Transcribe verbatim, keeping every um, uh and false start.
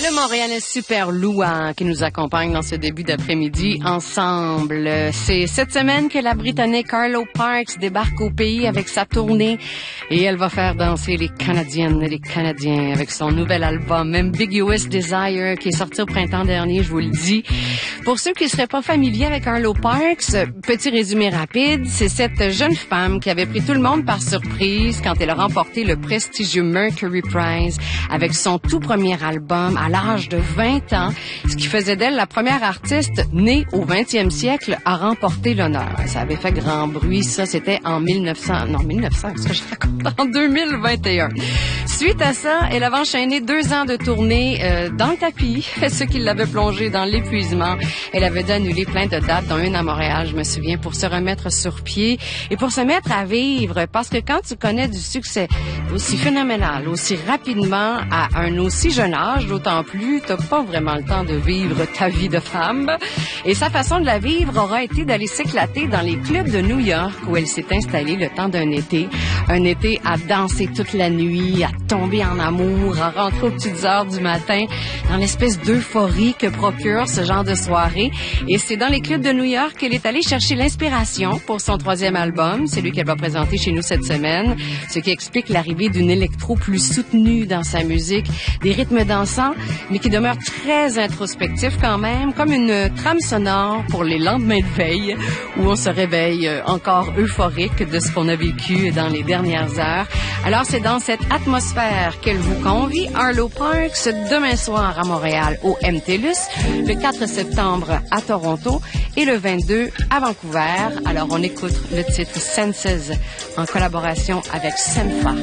Le Montréalais Super Louan qui nous accompagne dans ce début d'après-midi ensemble. C'est cette semaine que la Britannique Arlo Parks débarque au pays avec sa tournée et elle va faire danser les Canadiennes et les Canadiens avec son nouvel album Ambiguous Desire qui est sorti au printemps dernier, je vous le dis. Pour ceux qui ne seraient pas familiers avec Arlo Parks, petit résumé rapide, c'est cette jeune femme qui avait pris tout le monde par surprise quand elle a remporté le prestigieux Mercury Prize avec son tout premier album à l'âge de vingt ans, ce qui faisait d'elle la première artiste née au vingtième siècle à remporter l'honneur. Ça avait fait grand bruit, ça, c'était en mille neuf cents, non, mille neuf cents, ce que je raconte, en deux mille vingt et un. Suite à ça, elle avait enchaîné deux ans de tournée euh, dans le tapis, ce qui l'avait plongée dans l'épuisement. Elle avait dû annuler plein de dates, dont une à Montréal, je me souviens, pour se remettre sur pied et pour se mettre à vivre, parce que quand tu connais du succès aussi phénoménal, aussi rapidement, à un aussi jeune âge, d'autant plus, t'as pas vraiment le temps de vivre ta vie de femme. Et sa façon de la vivre aura été d'aller s'éclater dans les clubs de New York où elle s'est installée le temps d'un été. Un été à danser toute la nuit, à tomber en amour, à rentrer aux petites heures du matin, dans l'espèce d'euphorie que procure ce genre de soirée. Et c'est dans les clubs de New York qu'elle est allée chercher l'inspiration pour son troisième album, celui qu'elle va présenter chez nous cette semaine, ce qui explique l'arrivée d'une électro plus soutenue dans sa musique, des rythmes dansants, mais qui demeure très introspectif quand même, comme une trame sonore pour les lendemains de veille, où on se réveille encore euphorique de ce qu'on a vécu dans les dernières heures. Alors c'est dans cette atmosphère qu'elle vous convie, Arlo Parks, demain soir à Montréal au M T L U S, le quatre septembre à Toronto et le vingt-deux à Vancouver. Alors on écoute le titre Senses en collaboration avec Senfa.